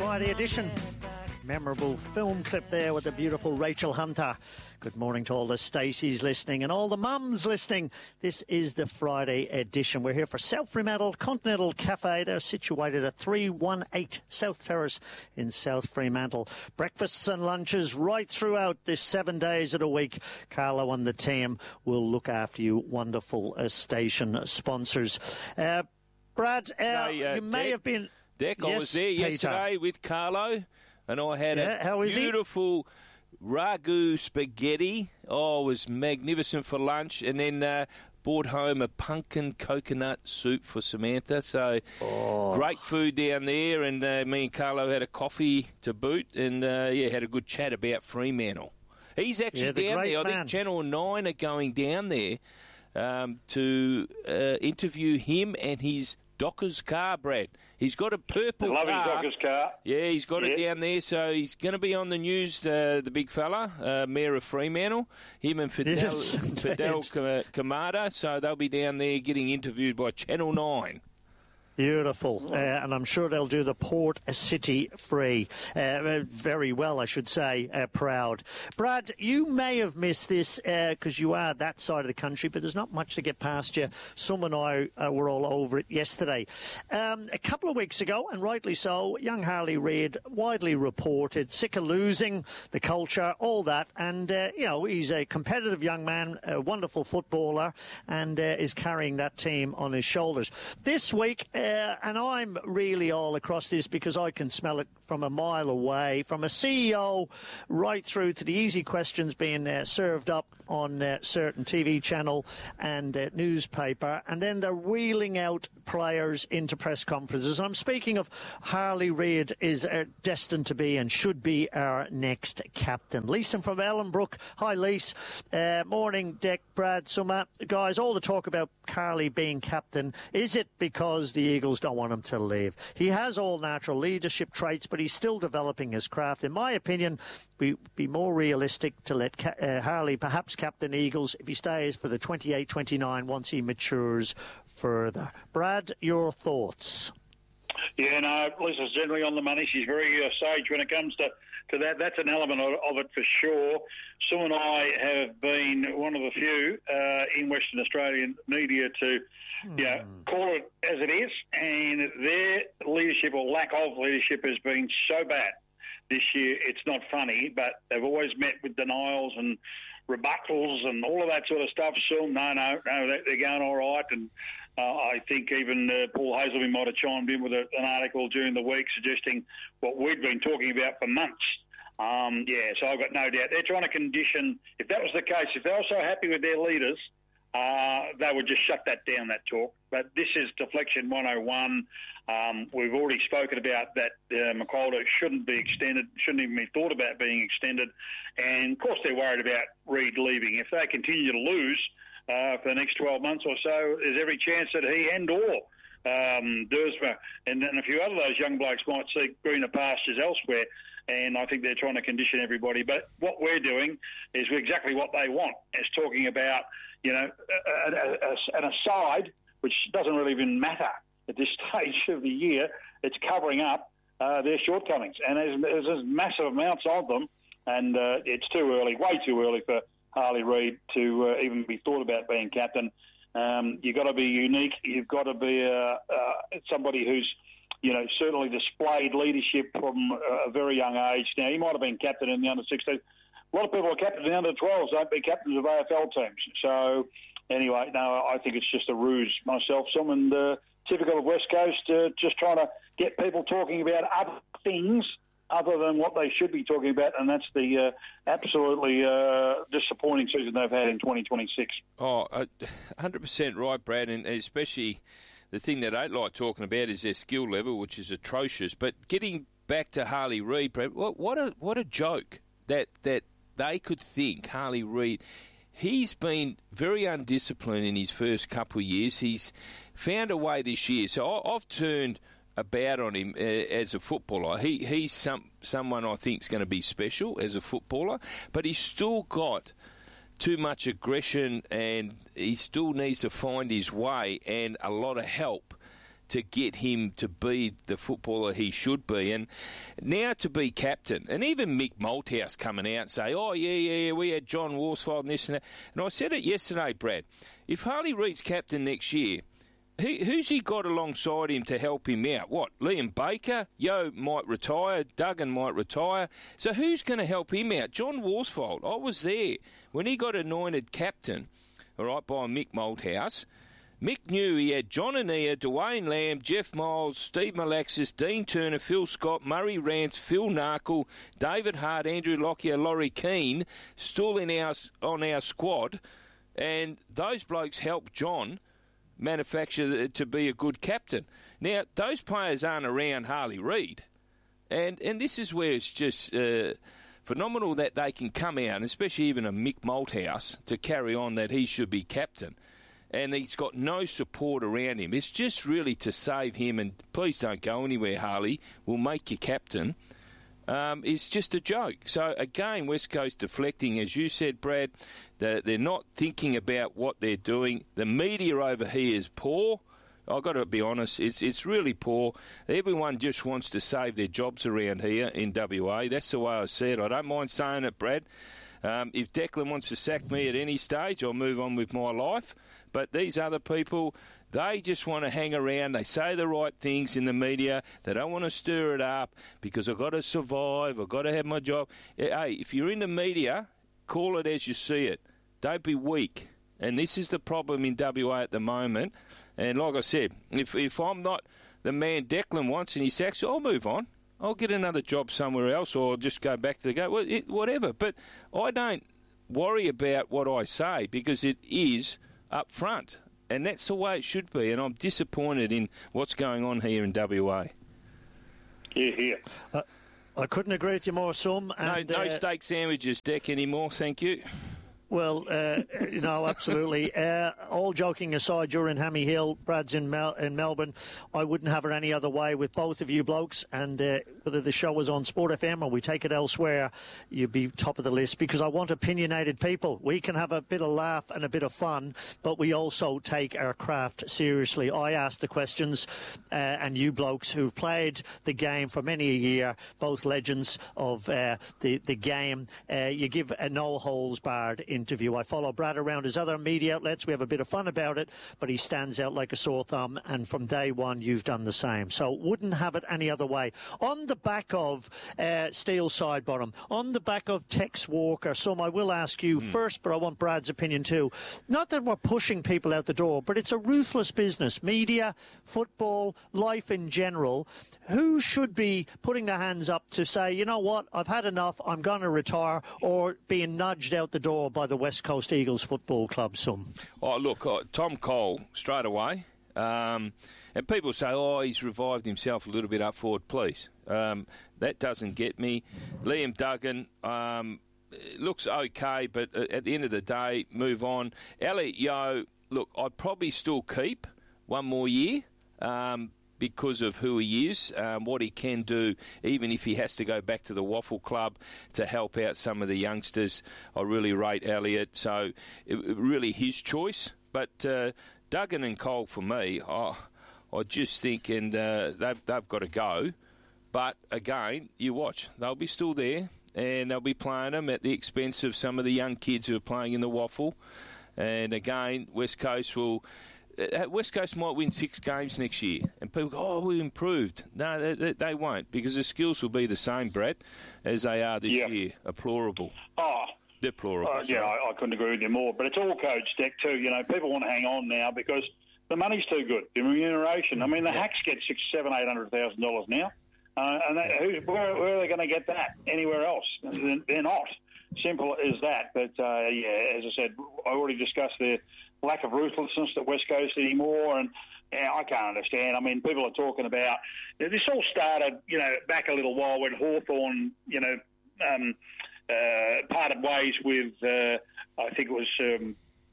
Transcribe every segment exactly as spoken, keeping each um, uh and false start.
Friday edition. Memorable film clip there with the beautiful Rachel Hunter. Good morning to all the Stacys listening and all the mums listening. This is the Friday edition. We're here for South Fremantle Continental Cafe. They're situated at three one eight South Terrace in South Fremantle. Breakfasts and lunches right throughout this seven days of the week. Carlo and the team will look after you. Wonderful uh, station sponsors. Uh, Brad, uh, no, uh, you may Dick, have been... Dick, yes, I was there Peter. yesterday with Carlo. And I had yeah, a how is beautiful he? ragu spaghetti. Oh, it was magnificent for lunch. And then uh, brought home a pumpkin coconut soup for Samantha. So oh. great food down there. And uh, me and Carlo had a coffee to boot. And, uh, yeah, had a good chat about Fremantle. He's actually yeah, the down there. man. I think Channel nine are going down there um, to uh, interview him and his Docker's car, Brad. He's got a purple I love car. his Docker's car. Yeah, he's got yep. it down there, so he's going to be on the news, uh, the big fella, uh, Mayor of Fremantle, him and Fidel, yes, Fidel Kamada, so they'll be down there getting interviewed by Channel nine. Beautiful, uh, and I'm sure they'll do the Port City free. Uh, very well, I should say, uh, proud. Brad, you may have missed this because uh, you are that side of the country, but there's not much to get past you. Some and I uh, were all over it yesterday. Um, a couple of weeks ago, and rightly so, young Harley Reid, widely reported, sick of losing, the culture, all that, and, uh, you know, he's a competitive young man, a wonderful footballer, and uh, is carrying that team on his shoulders. This week... Uh, Uh, and I'm really all across this because I can smell it from a mile away, from a C E O right through to the easy questions being uh, served up on uh, certain T V channel and uh, newspaper, and then they're wheeling out players into press conferences. I'm speaking of Harley Reid is uh, destined to be and should be our next captain. Lisa from Ellenbrook. Hi, Lisa. Uh, morning, Dick, Brad, Summer. Guys, all the talk about Harley being captain, is it because the Eagles don't want him to leave? He has all natural leadership traits, but he's still developing his craft. In my opinion, we be more realistic to let Ca- uh, Harley perhaps captain Eagles if he stays for the twenty-eight twenty-nine once he matures further. Brad, your thoughts? Yeah, no, Lisa's generally on the money. She's very uh, sage when it comes to, to that. That's an element of, of it for sure. Sue and I have been one of the few uh, in Western Australian media to hmm. you know, call it as it is, and their leadership or lack of leadership has been so bad this year. It's not funny, but they've always met with denials and rebuttals and all of that sort of stuff. So, no, no, no, they're going all right, and Uh, I think even uh, Paul Hazelby might have chimed in with a, an article during the week suggesting what we'd been talking about for months. Um, yeah, so I've got no doubt. They're trying to condition, if that was the case, if they were so happy with their leaders, uh, they would just shut that down, that talk. But this is Deflection one oh one. Um, we've already spoken about that uh, McCullough shouldn't be extended, shouldn't even be thought about being extended. And, of course, they're worried about Reid leaving. If they continue to lose Uh, for the next twelve months or so, there's every chance that he and or um, Dersma and, and a few other of those young blokes might seek greener pastures elsewhere, and I think they're trying to condition everybody. But what we're doing is exactly what they want, is talking about, you know, a, a, a, an aside, which doesn't really even matter at this stage of the year. It's covering up uh, their shortcomings, and there's, there's massive amounts of them, and uh, it's too early, way too early for Harley Reid to uh, even be thought about being captain. Um, you've got to be unique. You've got to be uh, uh, somebody who's, you know, certainly displayed leadership from a very young age. Now, he might have been captain in the under sixteen. A lot of people are captain in the under twelves, don't be captains of A F L teams. So, anyway, no, I think it's just a ruse myself. Someone uh, typical of West Coast, uh, just trying to get people talking about other things other than what they should be talking about, and that's the uh, absolutely uh, disappointing season they've had in twenty twenty-six. Oh, uh, one hundred percent right, Brad, and especially the thing they don't like talking about is their skill level, which is atrocious. But getting back to Harley Reid, Brad, what, what a what a joke that that they could think Harley Reid. He's been very undisciplined in his first couple of years. He's found a way this year. So I, I've turned about on him uh, as a footballer. He he's some someone I think is going to be special as a footballer, but he's still got too much aggression, and he still needs to find his way and a lot of help to get him to be the footballer he should be. And now to be captain, and even Mick Malthouse coming out and say, oh, yeah, yeah, yeah, we had John Worsfold and this and that. And I said it yesterday, Brad, if Harley Reid's captain next year, who, who's he got alongside him to help him out? What, Liam Baker? Yo might retire, Duggan might retire. So who's going to help him out? John Worsfold, I was there when he got anointed captain, all right, by Mick Malthouse. Mick knew he had John Anea, Dwayne Lamb, Jeff Miles, Steve Malaxis, Dean Turner, Phil Scott, Murray Rance, Phil Narkle, David Hart, Andrew Lockyer, Laurie Keane still in our, on our squad. And those blokes helped John manufacture to be a good captain. Now, those players aren't around Harley Reid. And, and this is where it's just uh, phenomenal that they can come out, and especially even a Mick Malthouse, to carry on that he should be captain. And he's got no support around him. It's just really to save him, and please don't go anywhere, Harley. We'll make you captain. Um, it's just a joke. So, again, West Coast deflecting, as you said, Brad. They're, they're not thinking about what they're doing. The media over here is poor. I've got to be honest, it's it's really poor. Everyone just wants to save their jobs around here in W A. That's the way I see it. I don't mind saying it, Brad. Um, if Declan wants to sack me at any stage, I'll move on with my life. But these other people, they just want to hang around. They say the right things in the media. They don't want to stir it up because I've got to survive. I've got to have my job. Hey, if you're in the media, call it as you see it. Don't be weak. And this is the problem in W A at the moment. And like I said, if if I'm not the man Declan wants and he sacks, I'll move on. I'll get another job somewhere else or just go back to the game, whatever. But I don't worry about what I say because it is up front. And that's the way it should be. And I'm disappointed in what's going on here in W A. Yeah, yeah. Uh, I couldn't agree with you more, Sum. And, no no uh, steak sandwiches, Deck, anymore. Thank you. Well, uh, no, absolutely. Uh, all joking aside, you're in Hammy Hill, Brad's in, Mel- in Melbourne. I wouldn't have it any other way with both of you blokes. And uh, whether the show was on Sport F M or we take it elsewhere, you'd be top of the list because I want opinionated people. We can have a bit of laugh and a bit of fun, but we also take our craft seriously. I ask the questions, uh, and you blokes who've played the game for many a year, both legends of uh, the, the game, uh, you give a no-holds-barred interview. I follow Brad around his other media outlets. We have a bit of fun about it, but he stands out like a sore thumb, and from day one you've done the same. So wouldn't have it any other way. On the back of uh, Steel Sidebottom, on the back of Tex Walker, Some, I will ask you mm. first, but I want Brad's opinion too. Not that we're pushing people out the door, but it's a ruthless business. Media, football, life in general. Who should be putting their hands up to say, you know what, I've had enough, I'm going to retire, or being nudged out the door by the West Coast Eagles Football Club, Some? Oh, look, uh, Tom Cole, straight away. Um, and people say, oh, he's revived himself a little bit up forward, please. Um, that doesn't get me. Liam Duggan um, looks okay, but at the end of the day, move on. Elliot Yeo, look, I'd probably still keep one more year. Um, because of who he is, um, what he can do, even if he has to go back to the Waffle Club to help out some of the youngsters. I really rate Elliot, so it, it really his choice. But uh, Duggan and Cole, for me, oh, I just think, and uh, they've, they've got to go. But, again, you watch, they'll be still there, and they'll be playing them at the expense of some of the young kids who are playing in the Waffle. And, again, West Coast will... West Coast might win six games next year, and people go, oh, we improved. No, they, they, they won't, because the skills will be the same, Brad, as they are this yep. year. Deplorable. Oh. Deplorable. Uh, yeah, I, I couldn't agree with you more. But it's all coach deck, too. You know, people want to hang on now because the money's too good. The remuneration. I mean, the Hacks get six, seven, eight hundred thousand dollars now. Uh, and that, who, where, where are they going to get that? Anywhere else? They're not. Simple as that. But, uh, yeah, as I said, I already discussed the lack of ruthlessness at West Coast anymore, and yeah, I can't understand. I mean, people are talking about this all started, you know, back a little while when Hawthorn, you know, um, uh, parted ways with, uh, I think it was um,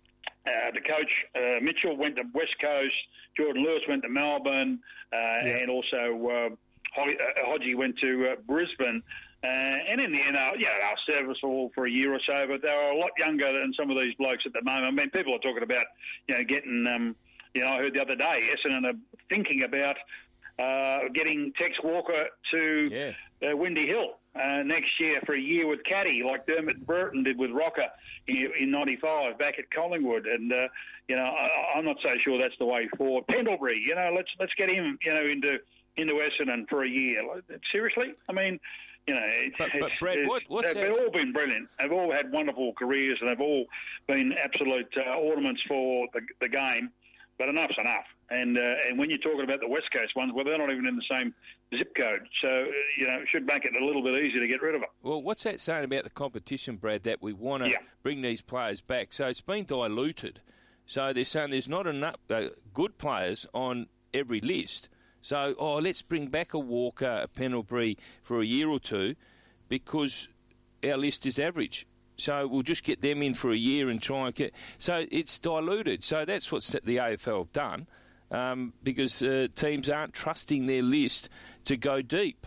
uh, the coach uh, Mitchell went to West Coast, Jordan Lewis went to Melbourne, uh, yeah. and also uh, Hodgie went to uh, Brisbane. Uh, and in the end, uh, yeah, they were serviceable for a year or so, but they were a lot younger than some of these blokes at the moment. I mean, people are talking about, you know, getting um, you know, I heard the other day, Essendon are thinking about uh, getting Tex Walker to yeah. uh, Windy Hill uh, next year for a year with Caddy, like Dermot Burton did with Rocker in, in ninety-five back at Collingwood. And, uh, you know, I, I'm not so sure that's the way forward. Pendlebury, you know, let's let's get him, you know, into, into Essendon for a year. Seriously? I mean... You know, it's, but, but Brad, it's, what, what's they've that? all been brilliant. They've all had wonderful careers, and they've all been absolute uh, ornaments for the, the game. But enough's enough. And uh, and when you're talking about the West Coast ones, well, they're not even in the same zip code. So, you know, it should make it a little bit easier to get rid of them. Well, what's that saying about the competition, Brad, that we want to yeah. bring these players back? So it's been diluted. So they're saying there's not enough uh, good players on every list. So, oh, let's bring back a Walker, a Pendlebury for a year or two because our list is average. So we'll just get them in for a year and try and get... So it's diluted. So that's what the A F L have done um, because uh, teams aren't trusting their list to go deep.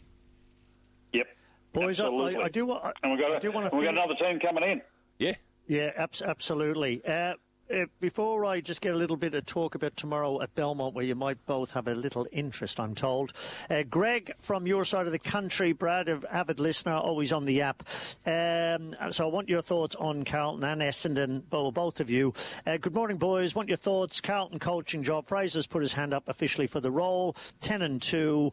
Yep. Boys, I, I do, I, and we've got, a, I do want to... We've got another team coming in. Yeah. Yeah, abs- absolutely. Uh, Uh, before I just get a little bit of talk about tomorrow at Belmont, where you might both have a little interest, I'm told. Uh, Greg, from your side of the country, Brad, an avid listener, always on the app. Um, so I want your thoughts on Carlton and Essendon, both of you. Uh, good morning, boys. Want your thoughts? Carlton coaching job. Fraser's put his hand up officially for the role. ten and two.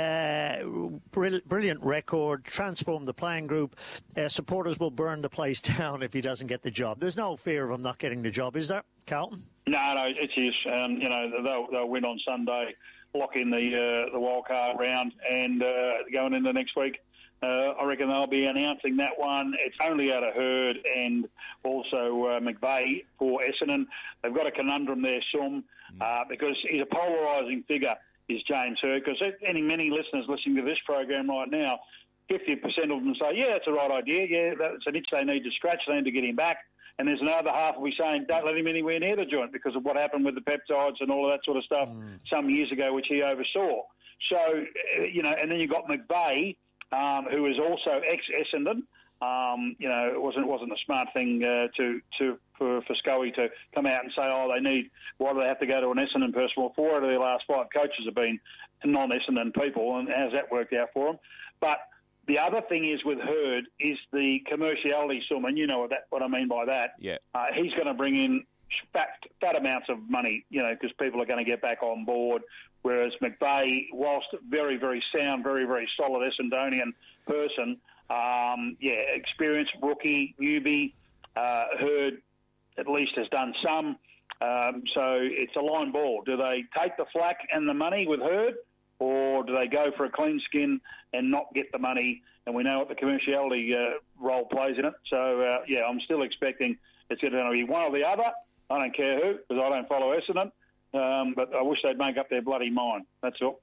Uh, brill- brilliant record. Transformed the playing group. Uh, supporters will burn the place down if he doesn't get the job. There's no fear of him not getting the job, is there, Carlton? No, no, it is. Um, you know, they'll, they'll win on Sunday, lock in the uh, the wild card round, and uh, going into next week, uh, I reckon they'll be announcing that one. It's only out of Hurd and also uh, McVeigh for Essendon. They've got a conundrum there, Sum, uh, because he's a polarising figure, is James Hurd, because any many listeners listening to this program right now, fifty percent of them say, yeah, that's the right idea, yeah, that's an itch they need to scratch, they need to get him back. And there's another half will be saying, don't let him anywhere near the joint because of what happened with the peptides and all of that sort of stuff mm. some years ago, which he oversaw. So, you know, and then you've got McVeigh, um, who is also ex-Essendon. Um, you know, it wasn't wasn't a smart thing uh, to to for, for Scully to come out and say, oh, they need, why do they have to go to an Essendon person? Well, four out of their last five coaches have been non-Essendon people, and how's that worked out for them? But the other thing is with Hurd is the commerciality sum, and you know what that what I mean by that. Yeah, uh, he's going to bring in fat fat amounts of money, you know, because people are going to get back on board. Whereas McVeigh, whilst very very sound, very very solid Essendonian person, um, yeah, experienced rookie newbie, uh, Hurd at least has done some. Um, so it's a line ball. Do they take the flack and the money with Hurd? Or do they go for a clean skin and not get the money? And we know what the commerciality uh, role plays in it. So, uh, yeah, I'm still expecting it's going to be one or the other. I don't care who, because I don't follow Essendon. Um, but I wish they'd make up their bloody mind. That's all.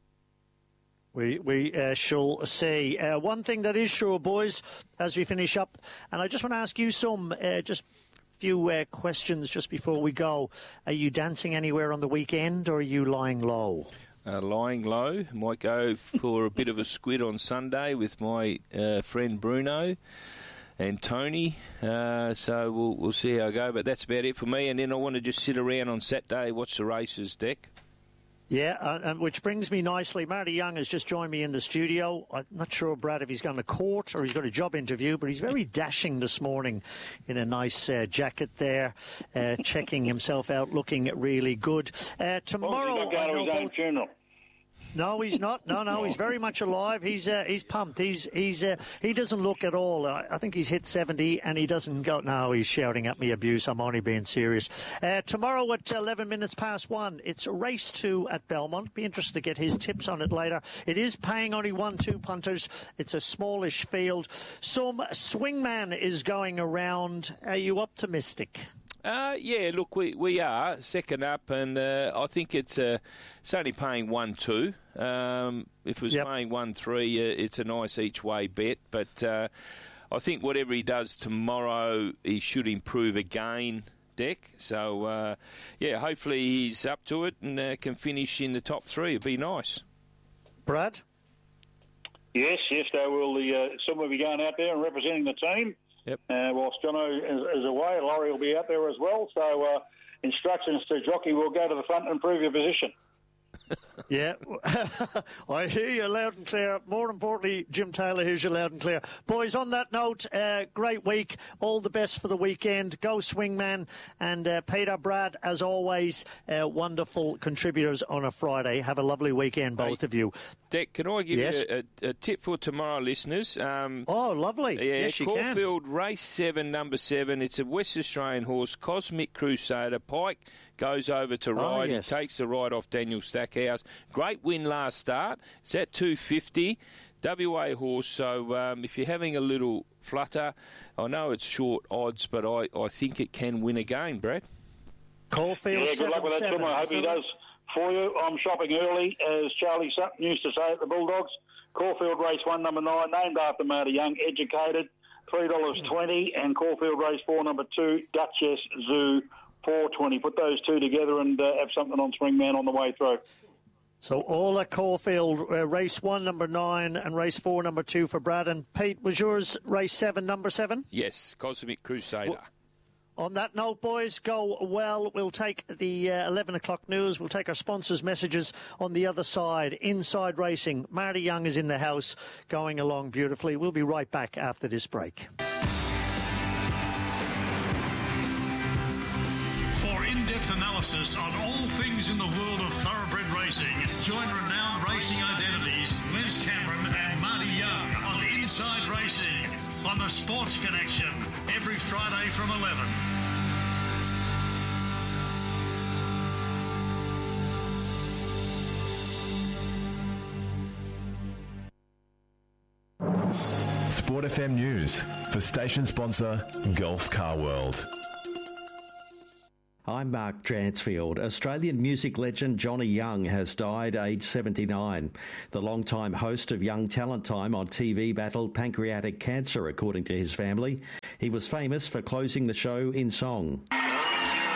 We we uh, shall see. Uh, one thing that is sure, boys, as we finish up, and I just want to ask you some uh, just few uh, questions just before we go. Are you dancing anywhere on the weekend, or are you lying low? Uh, lying low. Might go for a bit of a squid on Sunday with my uh, friend Bruno and Tony. Uh, so we'll we'll see how I go. But that's about it for me. And then I want to just sit around on Saturday, watch the races, Deck. Yeah, uh, and which brings me nicely. Marty Young has just joined me in the studio. I'm not sure, Brad, if he's gone to court or he's got a job interview, but he's very dashing this morning in a nice uh, jacket there, uh, checking himself out, looking really good. Uh, tomorrow, well, he's not going to his own funeral. No, he's not. No, no, he's very much alive. He's uh, he's pumped. He's he's uh, he doesn't look at all. I, I think he's hit seventy, and he doesn't go. No, he's shouting at me abuse. I'm only being serious. Uh, tomorrow at eleven minutes past one, it's race two at Belmont. Be interested to get his tips on it later. It is paying only one, two punters. It's a smallish field. Some swingman is going around. Are you optimistic? Uh, yeah, look, we, we are second up, and uh, I think it's uh, it's only paying one two. Um, if it was yep. paying one three, uh, it's a nice each way bet. But uh, I think whatever he does tomorrow, he should improve again, Deck. So uh, yeah, hopefully he's up to it and uh, can finish in the top three. It'd be nice. Brad? Yes, yes, they will. The uh, someone will be going out there and representing the team. Yep. Uh, whilst Jono is, is away, Laurie will be out there as well. So, uh, instructions to jockey, well, go to the front and improve your position. Yeah, I hear you loud and clear. More importantly, Jim Taylor hears you loud and clear. Boys, on that note, uh, great week. All the best for the weekend. Go Swingman. And uh, Peter, Brad, as always, uh, wonderful contributors on a Friday. Have a lovely weekend, both hey, of you. Dick, can I give yes? you a, a tip for tomorrow, listeners? Um, oh, lovely. Yeah, yes, you Caulfield can. Race seven, number seven. It's a West Australian horse, Cosmic Crusader. Pike goes over to ride. Oh, yes. He takes the ride off Daniel Stackhouse. Great win last start. It's at two fifty. W A horse, so um, if you're having a little flutter, I know it's short odds, but I, I think it can win again, Brad. Caulfield, yeah, good luck with that, Tim. I hope he does for you. I'm shopping early, as Charlie Sutton used to say at the Bulldogs. Caulfield Race one, number nine, named after Marty Young, educated, three dollars twenty, and Caulfield Race four, number two, Duchess Zoo, four twenty. Put those two together and uh, have something on Swingman on the way through. So all at Caulfield, uh, race one, number nine, and race four, number two for Brad. And Pete, was yours race seven, number seven? Yes, Cosmic Crusader. Well, on that note, boys, go well. We'll take the uh, eleven o'clock news. We'll take our sponsors' messages on the other side. Inside Racing. Marty Young is in the house, going along beautifully. We'll be right back after this break. Analysis on all things in the world of thoroughbred racing. Join renowned racing identities Les Cameron and Marty Young on Inside Racing on the Sports Connection every Friday from eleven. Sport F M News for station sponsor Gulf Car World. I'm Mark Dransfield. Australian music legend Johnny Young has died aged seventy-nine. The longtime host of Young Talent Time on T V battled pancreatic cancer, according to his family. He was famous for closing the show in song.